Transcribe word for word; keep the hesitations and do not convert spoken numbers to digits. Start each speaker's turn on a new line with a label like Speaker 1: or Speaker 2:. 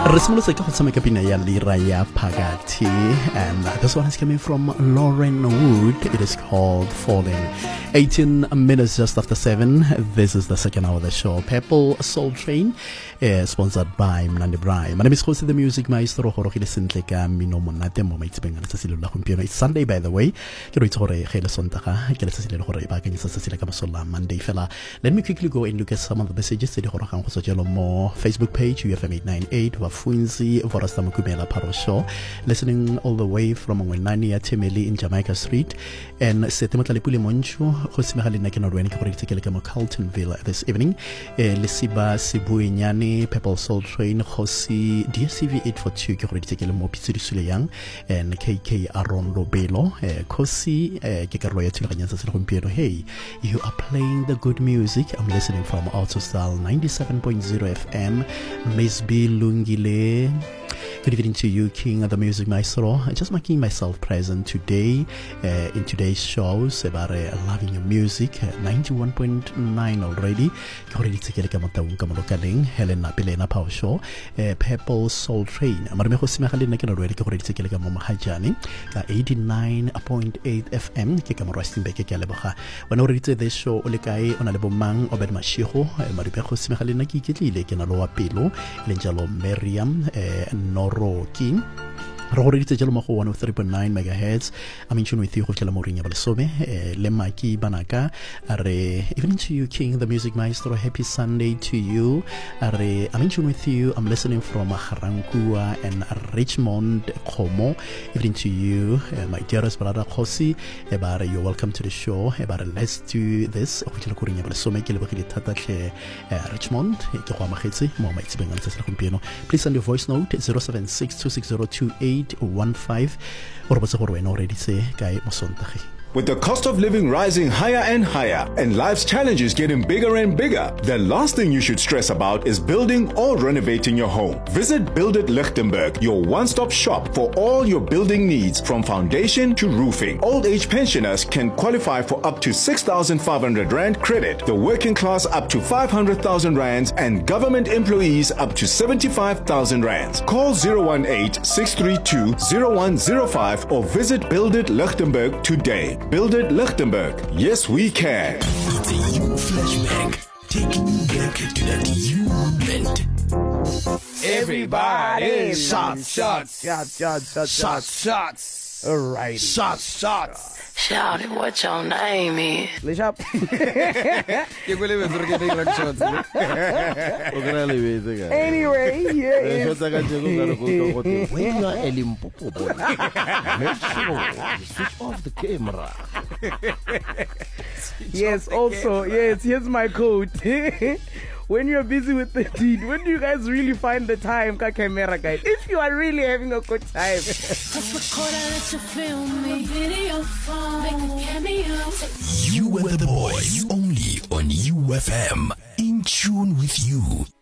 Speaker 1: Resmolose ka go tshameka pina ya Lira ya Phakathi, and this one is coming from Lauren Wood. It is called Falling. eighteen minutes just after seven. This is the second hour of the show. Purple Soul Train, uh, sponsored by Mnandi Brai. My name is Jose the Music Maestro. It's Sunday, by the way. Monday fella. Let me quickly go and look at some of the messages. Facebook page U F M eight ninety-eight. Wafunzi Vorasta Mukumela Parosho, listening all the way from Wenani Temeli in Jamaica Street, and Setemotalipuli Monchu, Hosimahali Nakinarwen Kaporikamo Carltonville this evening. Lisiba Sibu Nyani, Purple Soul Train, Hosi D S C V eight forty-two Kaporikamo Pitsuri Suleyang, and K K Aron Lobelo, Kosi Kikaroya Tilanyasa Rumpiero. Hey, you are playing the good music. I'm listening from Autostyle ninety-seven point zero F M. Miss B Lungi. Good evening to you, King of the Music Maestro. Just making myself present today uh, in today's shows about uh, loving your music. Uh, ninety-one point nine already. Helena Pilena Power Show. Purple Soul Train. eighty-nine point eight F M. When I read this show, Olekai on Alebomang, Obed Mashiho, Maribejo Simahalina Kikili, Kenaloa Pilo, Lenjalo Meriam, Noro King. one oh three point nine megahertz. I'm in tune with you, Hochelamorin Yabalsome, Lemaki Banaka. Are evening to you, King, the Music Maestro. Happy Sunday to you. Are I'm in tune with you. I'm listening from Harankua and Richmond, Como. Evening to you, uh, my dearest brother Josi. Ebare, you're welcome to the show. Ebare, let's do this. Hochelamorin Yabalsome, Kilabaki Tatache, Richmond, Kawamahitsi, Moma Itzbengan Sasakumpiano. Please send your voice note zero seven six two six zero two eight one five.
Speaker 2: With the cost of living rising higher and higher and life's challenges getting bigger and bigger, the last thing you should stress about is building or renovating your home. Visit Build It Lichtenberg, your one-stop shop for all your building needs from foundation to roofing. Old age pensioners can qualify for up to six thousand five hundred rand credit, the working class up to five hundred thousand rands, and government employees up to seventy-five thousand rands. Call zero one eight, six three two, zero one zero five or visit Build It Lichtenberg today. Build It Lichtenberg. Yes, we can.
Speaker 3: It's a you flashback. Taking you back to that you moment.
Speaker 4: Everybody, shots, shots,
Speaker 5: shots, shots, shots,
Speaker 4: shots, shots.
Speaker 5: All right,
Speaker 4: shots, shots.
Speaker 6: Shout it, what your name is?
Speaker 5: Let's up. Anyway, yeah.
Speaker 3: When you are a Limpopo boy, make sure you switch off the camera.
Speaker 5: Yes, also, yes, here's my code. When you're busy with the deed, when do you guys really find the time, ka camera guys? If you are really having a good time.
Speaker 3: You and the boys, only on U F M, in tune with you.